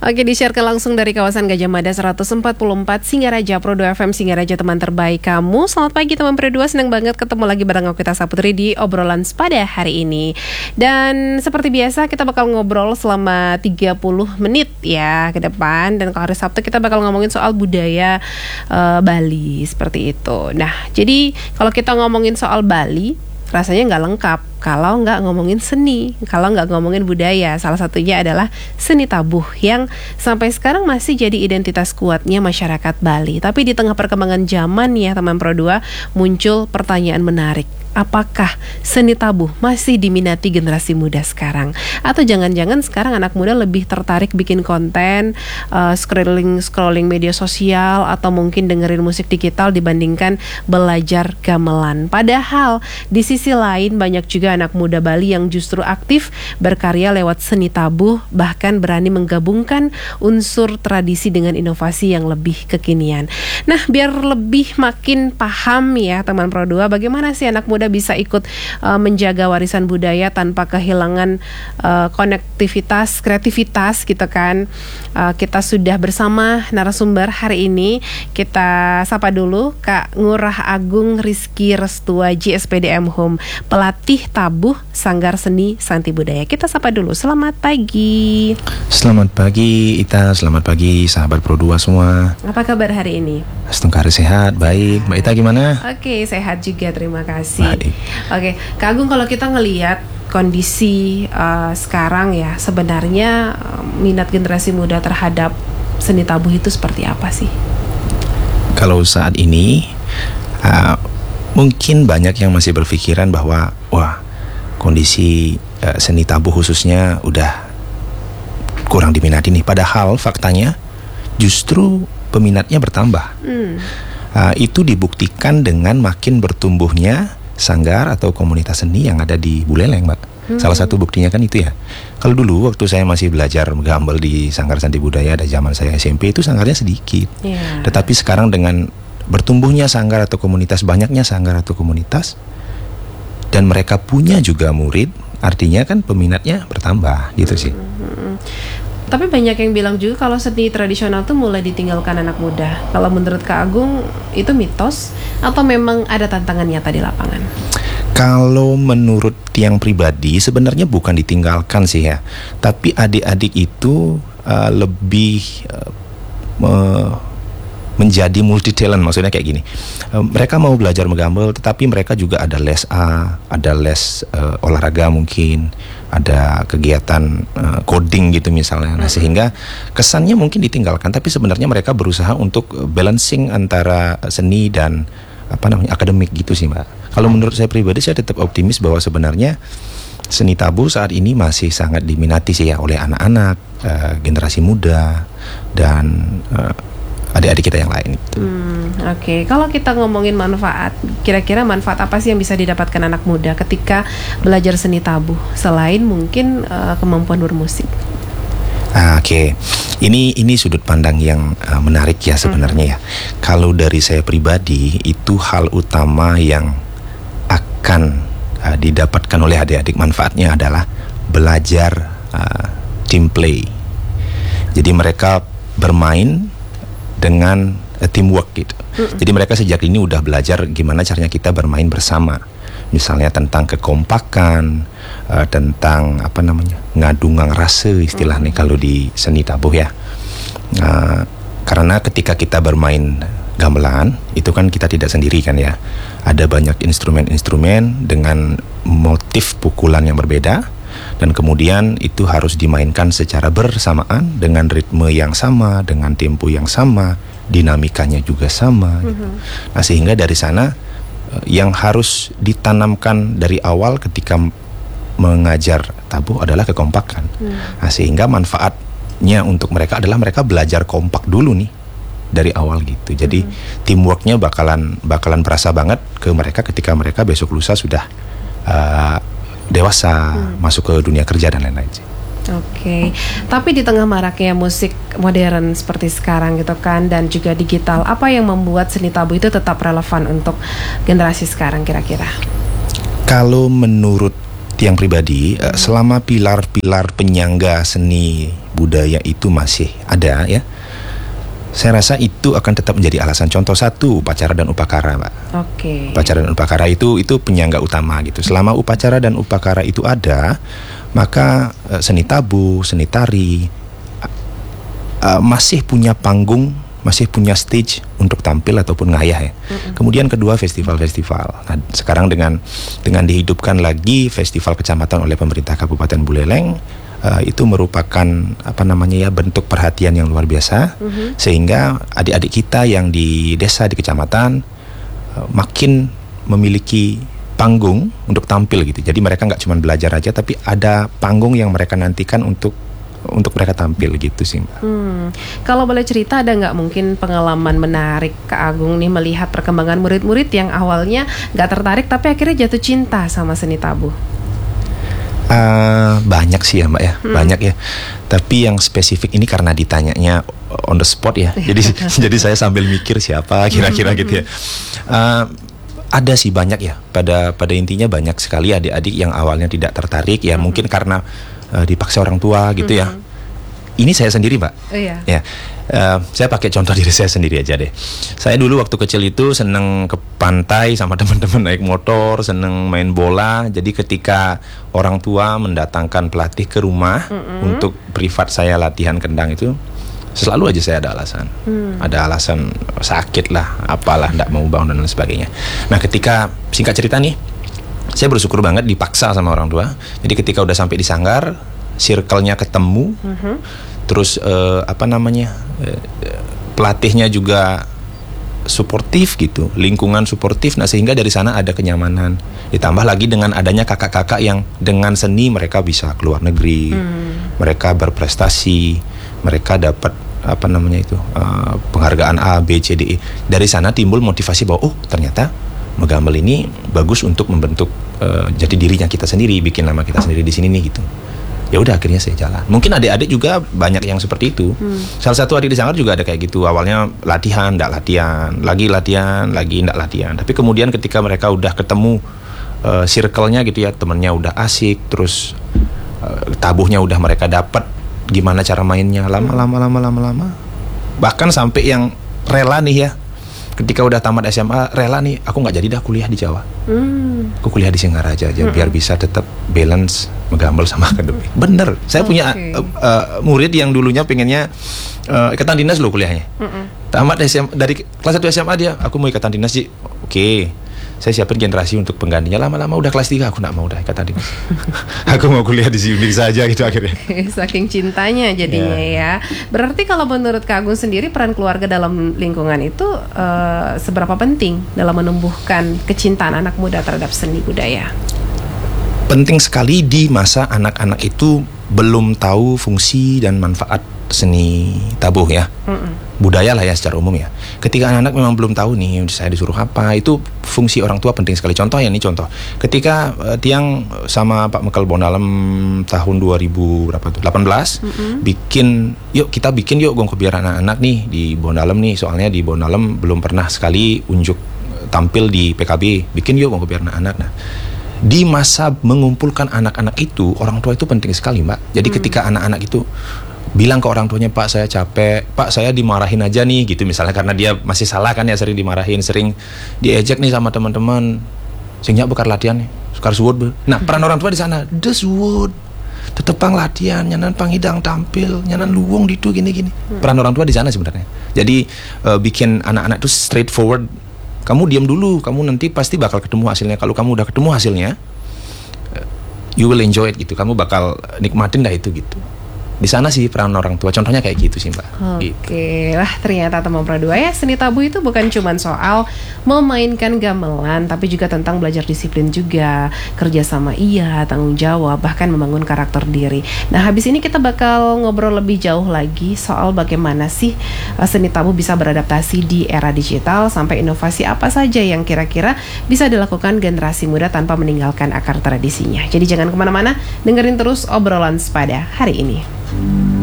Oke, di-sharekan langsung dari kawasan Gajah Mada 144 Singaraja, Pro 2 FM Singaraja, teman terbaik kamu. Selamat pagi teman Pro 2, senang banget ketemu lagi bareng aku Tita Saputri di obrolan pada hari ini. Dan seperti biasa kita bakal ngobrol selama 30 menit ya ke depan. Dan kalau hari Sabtu kita bakal ngomongin soal budaya Bali, seperti itu. Nah, jadi kalau kita ngomongin soal Bali, rasanya nggak lengkap kalau nggak ngomongin seni, kalau nggak ngomongin budaya. Salah satunya adalah seni tabuh yang sampai sekarang masih jadi identitas kuatnya masyarakat Bali. Tapi di tengah perkembangan zaman ya teman Pro 2, muncul pertanyaan menarik. Apakah seni tabuh masih diminati generasi muda sekarang? Atau jangan-jangan sekarang anak muda lebih tertarik bikin konten, scrolling media sosial, atau mungkin dengerin musik digital dibandingkan belajar gamelan. Padahal di sisi lain banyak juga anak muda Bali yang justru aktif berkarya lewat seni tabuh, bahkan berani menggabungkan unsur tradisi dengan inovasi yang lebih kekinian. Nah, biar lebih makin paham ya teman Pro 2, bagaimana sih anak muda bisa ikut menjaga warisan budaya tanpa kehilangan konektivitas, kreativitas gitu kan. Kita sudah bersama narasumber hari ini. Kita sapa dulu Kak Ngurah Agung Rizky Restuaji, SPDM Home, pelatih tabuh Sanggar Seni Santi Budaya. Kita sapa dulu. Selamat pagi. Selamat pagi Ita, selamat pagi sahabat Pro 2 semua. Apa kabar hari ini? Setengah sehat, baik. Mbak Ita gimana? Oke, sehat juga, terima kasih. Baik. Oke, Kak Agung, kalau kita ngelihat kondisi sekarang ya, sebenarnya minat generasi muda terhadap seni tabuh itu seperti apa sih? Kalau saat ini mungkin banyak yang masih berpikiran bahwa wah, kondisi seni tabuh khususnya udah kurang diminati nih. Padahal faktanya justru peminatnya bertambah. Itu dibuktikan dengan makin bertumbuhnya sanggar atau komunitas seni yang ada di Buleleng, Mbak. Salah satu buktinya kan itu ya. Kalau dulu waktu saya masih belajar gambel di Sanggar Santi Budaya, ada zaman saya SMP, itu sanggarnya sedikit. Tetapi sekarang dengan bertumbuhnya sanggar atau komunitas, banyaknya sanggar atau komunitas, dan mereka punya juga murid, artinya kan peminatnya bertambah gitu sih. Tapi banyak yang bilang juga kalau seni tradisional tuh mulai ditinggalkan anak muda. Kalau menurut Kak Agung itu mitos atau memang ada tantangan nyata di lapangan? Kalau menurut yang pribadi sebenarnya bukan ditinggalkan sih ya. Tapi adik-adik itu lebih menjadi multi talent, maksudnya kayak gini. Mereka mau belajar menggambel, tetapi mereka juga ada les ada les olahraga mungkin, ada kegiatan coding gitu misalnya. Nah, sehingga kesannya mungkin ditinggalkan, tapi sebenarnya mereka berusaha untuk balancing antara seni dan akademik gitu sih, Mbak. Kalau menurut saya pribadi, saya tetap optimis bahwa sebenarnya seni tabuh saat ini masih sangat diminati sih ya oleh anak-anak, generasi muda, dan adik-adik kita yang lain. Oke. Kalau kita ngomongin manfaat, kira-kira manfaat apa sih yang bisa didapatkan anak muda ketika belajar seni tabuh selain mungkin kemampuan bermusik? Oke. Ini sudut pandang yang menarik ya sebenarnya ya. Kalau dari saya pribadi, itu hal utama yang akan didapatkan oleh adik-adik, manfaatnya adalah belajar team play. Jadi mereka bermain dengan teamwork gitu. Jadi mereka sejak ini udah belajar gimana caranya kita bermain bersama. Misalnya tentang kekompakan, tentang ngadungang rasa istilahnya kalau di seni tabuh ya. Karena ketika kita bermain gamelan itu kan kita tidak sendiri kan ya. Ada banyak instrumen-instrumen dengan motif pukulan yang berbeda, dan kemudian itu harus dimainkan secara bersamaan dengan ritme yang sama, dengan tempo yang sama, dinamikanya juga sama gitu. Nah, sehingga dari sana yang harus ditanamkan dari awal ketika mengajar tabuh adalah kekompakan. Nah, sehingga manfaatnya untuk mereka adalah mereka belajar kompak dulu nih dari awal gitu. Jadi teamworknya bakalan berasa banget ke mereka ketika mereka besok lusa sudah dewasa, masuk ke dunia kerja dan lain-lain sih. Oke. Tapi di tengah maraknya musik modern seperti sekarang gitu kan, dan juga digital, apa yang membuat seni tabuh itu tetap relevan untuk generasi sekarang kira-kira? Kalau menurut tiang pribadi, selama pilar-pilar penyangga seni budaya itu masih ada ya, saya rasa itu akan tetap menjadi alasan. Contoh satu, upacara dan upakara, Mbak. Oke. Upacara dan upakara itu penyangga utama gitu. Selama upacara dan upakara itu ada, maka seni tabuh, seni tari masih punya panggung, masih punya stage untuk tampil ataupun ngayah ya. Kemudian kedua, festival-festival. Nah, sekarang dengan dihidupkan lagi festival kecamatan oleh pemerintah Kabupaten Buleleng, itu merupakan bentuk perhatian yang luar biasa, sehingga adik-adik kita yang di desa, di kecamatan makin memiliki panggung untuk tampil gitu. Jadi mereka nggak cuma belajar aja, tapi ada panggung yang mereka nantikan untuk mereka tampil gitu sih, Mbak. Kalau boleh cerita, ada nggak mungkin pengalaman menarik Kak Agung nih melihat perkembangan murid-murid yang awalnya nggak tertarik tapi akhirnya jatuh cinta sama seni tabuh? Banyak sih ya, Mbak ya, banyak ya. Tapi yang spesifik ini karena ditanyanya on the spot ya. Jadi saya sambil mikir siapa kira-kira gitu ya. Ada sih banyak ya. Pada intinya banyak sekali adik-adik yang awalnya tidak tertarik ya, mungkin karena dipaksa orang tua gitu ya. Ini saya sendiri, Mbak. Iya. Ya, saya pakai contoh diri saya sendiri aja deh. Saya dulu waktu kecil itu seneng ke pantai sama teman-teman naik motor, seneng main bola. Jadi ketika orang tua mendatangkan pelatih ke rumah untuk privat saya latihan kendang itu, selalu aja saya ada alasan. Ada alasan sakit lah, apalah, nggak mau bangun dan lain sebagainya. Nah, ketika singkat cerita nih, saya bersyukur banget dipaksa sama orang tua. Jadi ketika udah sampai di sanggar, circle-nya ketemu, terus pelatihnya juga suportif gitu, lingkungan suportif. Nah, sehingga dari sana ada kenyamanan. Ditambah lagi dengan adanya kakak-kakak yang dengan seni mereka bisa keluar negeri, mereka berprestasi, mereka dapat penghargaan A, B, C, D, E. Dari sana timbul motivasi bahwa ternyata Megambel ini bagus untuk membentuk jati dirinya kita sendiri, bikin nama kita sendiri di sini nih gitu. Ya udah, akhirnya saya jalan. Mungkin adik-adik juga banyak yang seperti itu. Salah satu adik di sanggar juga ada kayak gitu. Awalnya latihan, ndak latihan, lagi ndak latihan. Tapi kemudian ketika mereka udah ketemu circle-nya gitu ya, temennya udah asik, terus tabuhnya udah mereka dapat gimana cara mainnya, lama. Bahkan sampai yang rela nih ya, ketika udah tamat SMA, rela nih, aku nggak jadi dah kuliah di Jawa. Aku kuliah di Singaraja aja, biar bisa tetap balance Megambel sama akademik. Bener, saya punya murid yang dulunya pengennya ikatan dinas loh kuliahnya. Tamat SMA, dari kelas 1 SMA dia, aku mau ikatan dinas sih. Oke, saya siapin generasi untuk penggantinya. Lama-lama udah kelas 3, aku nggak mau udah ikatan dinas. Aku mau kuliah di Unif saja gitu akhirnya. Saking cintanya jadinya ya. Berarti kalau menurut Kak Agung sendiri, peran keluarga dalam lingkungan itu seberapa penting dalam menumbuhkan kecintaan anak muda terhadap seni budaya? Penting sekali di masa anak-anak itu belum tahu fungsi dan manfaat seni tabuh ya. Budaya lah ya secara umum ya. Ketika anak-anak memang belum tahu nih saya disuruh apa, itu fungsi orang tua penting sekali. Contoh ya, ini contoh. Ketika Tiang sama Pak Mekel Bonalem tahun 2018 kita bikin yuk gongko biar anak-anak nih di Bonalem nih. Soalnya di Bonalem belum pernah sekali unjuk tampil di PKB. Bikin yuk gongko biar anak-anak. Nah, di masa mengumpulkan anak-anak itu, orang tua itu penting sekali, Mbak. Jadi ketika anak-anak itu bilang ke orang tuanya, Pak saya capek, Pak saya dimarahin aja nih gitu misalnya, karena dia masih salah kan ya, sering dimarahin, sering diejek nih sama teman-teman, sehingga bekar latihan nih, sukar suwud. Nah, peran orang tua di sana, des suwud, tetepang latihan, nyanan panghidang tampil, nyanan luwung ditu gini-gini. Peran orang tua di sana sebenarnya. Jadi bikin anak-anak itu straightforward. Kamu diam dulu, kamu nanti pasti bakal ketemu hasilnya. Kalau kamu udah ketemu hasilnya, you will enjoy it gitu. Kamu bakal nikmatin dah itu gitu. Di sana sih peran orang tua, contohnya kayak gitu sih, Mbak. Oke, Wah ternyata teman Pro2 ya, seni tabuh itu bukan cuma soal memainkan gamelan, tapi juga tentang belajar disiplin juga, kerjasama tanggung jawab, bahkan membangun karakter diri. Nah, habis ini kita bakal ngobrol lebih jauh lagi soal bagaimana sih seni tabuh bisa beradaptasi di era digital, sampai inovasi apa saja yang kira-kira bisa dilakukan generasi muda tanpa meninggalkan akar tradisinya. Jadi jangan kemana-mana, dengerin terus obrolan Sepada hari ini.